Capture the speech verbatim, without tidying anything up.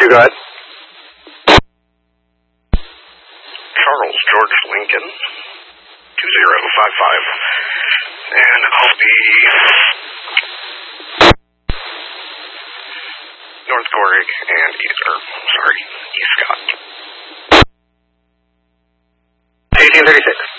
two, go ahead. Charles George Lincoln, two zero five five. And I'll be North Gorrig and East, or, sorry, East Scott. eighteen thirty-six.